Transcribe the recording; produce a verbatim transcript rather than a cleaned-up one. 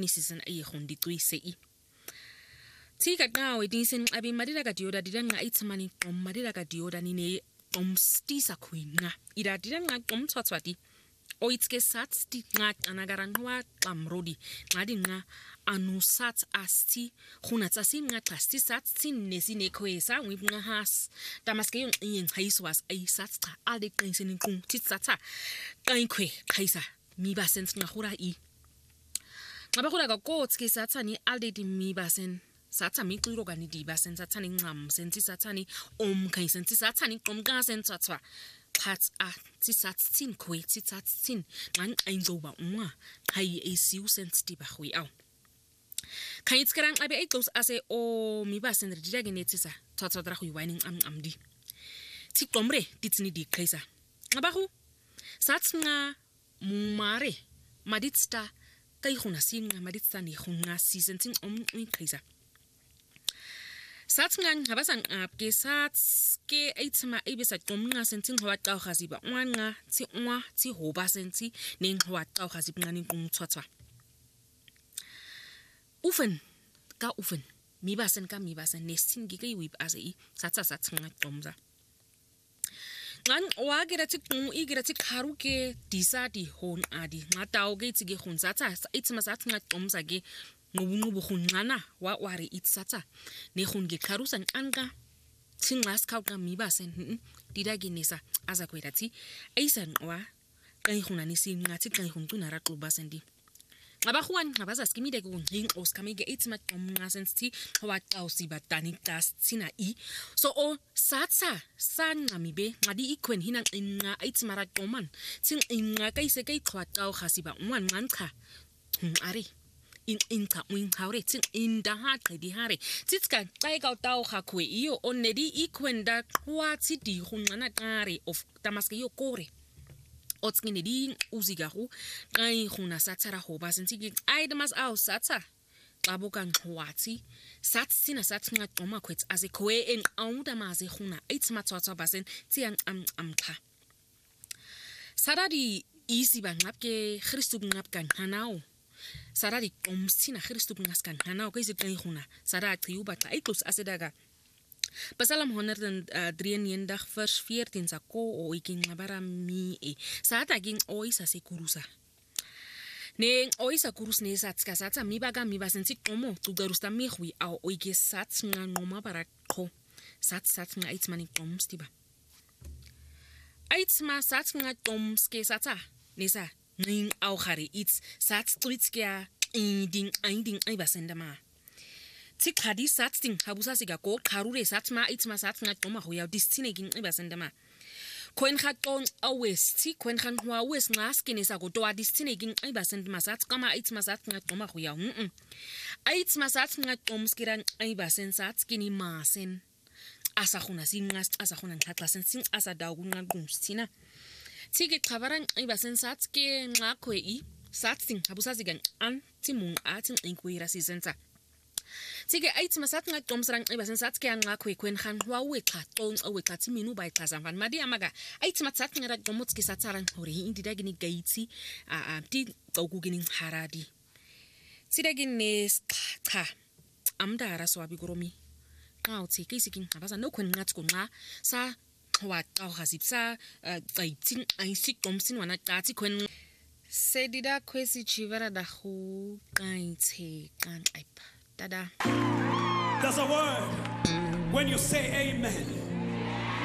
witnesses and ay khon di tui sei tika qawe dinsen abi madila ka dioda didanga itsamani qom madila ka dioda ni ne qom stisa khwinqa ida didanga qom tsatswati o itske sats di nga anagarangwa qamrodi ngadi nga anusat asti khuna tsa singa qasti sats sinesi nekhwesa ngibnga has damaske yung yin haiswas ay sats cha ade qinsini qum titsatsa qainkhwe khaisa miba sense nga khura I ngaba khura ka kotske satsani ade di miba sen satsa miqiro kani diba sen satsani ngam sensi satsani om kaisensi satsani qomqa sensatswa Pats a tisatsin kwe tisatsin man einzoba umwa kai e siu sensitive khwi aw kai tskrang abe e tos ase o mi ba sen rija genetisa tsatsa dra khwi wining am amdi ti komre titsini di khaisa ngaba khu satsinga mumare maditsta kai khuna singa maditsta ni khunga season om ni khaisa Satngan habasang apke sats ke aitsma ibisa qomnga sentin hawa taw khasiba nganga ti ngwa ti hoba senti ning hawa taw khasib ngani qumtswatswa Ufen ka ufen mibasen ka mibasen nestin gige wib asai satsa satnga qomza Ngan wagera ti qum igera ti kharuke disa di hon adi ngataw ge ti ge khun satsa aitsma satnga qomza ge ngubungubu khunqana wa wari itsatsa ne khunge kharusan anga thingas khawqa mibasen didaginisa azakwetati aisan wa kai khunani singathi kai khunquna raqoba sendi ngaba khwan ngabaza skimide ku nging oskamige itsma qomnga sensti wa qawsi batani tas sina I so o satsa sanamibe ngadi ikwen hina inga itsma raqoman thin inga kaise kai khwaqaw khasiba ngwan ngancha ari in inta wing haure tin in da ha di hare titska kai ka taw ha kwe iyo onedi ikwenda kwati di hunana tare of tamaske yo kore otskine di uzigahu kai huna satsara hoba sentigi aidamas au satsa qabuka kwati satsina satsinga qoma kwet as kwe en auda maze huna itsma tsatsa basen tiang am amkha saradi isi bangapke Christu ngapkan hanao Saradi omsina Christu ngaskan hana o kaise kai khuna sara triuba ta ikus asedaga Psalm honderdrieënnegentig vers veertien sa ko o iking ngabara mi e sata ging oisa se kurusa ne oisa kurus ne satska satsa mi baga mi basensi komo tu garusta mi khwi au oike sats nga ngoma bara kho sats sats nga itsmani komstiba aitsma sats nga tomske satsa nesa ning au khare it's sats tritskya inding inding ibasendama tikhadi satsing habusa siga ko kharure satsma itsma satsnga toma hoya distineging ibasendama kwen khaton awes ti kwen khan hwa wes ngaskine sa go to distineging ibasendama sats kama itsma satsnga toma hoya mm aitsma satsnga tomskiran ibasen satskini masen asa khuna singas asa khuna nxaxasen sing asa dawunga qumsina Tige khabaran ibasen satske ngakwe I satsing habusazigan antimung atin inkwira sisenza Tige aitsma satnga tomsrang ibasen satske ngakwe kwen khan wawe kha ton awe kha timinu bai kha zamvan madi amaga aitsma satnga ra domotski satsaran hore indidagini gaitsi a a ti qogugini haradi Sidagin nes kha amda raswabi goromi qawthi kisikin habaza nokwen ngatsko nga sa What au hasipsa aiting aisik tomsin wana tati kwen sedida kwesi chivara da hu kainte kan aipa dada There's a word when you say amen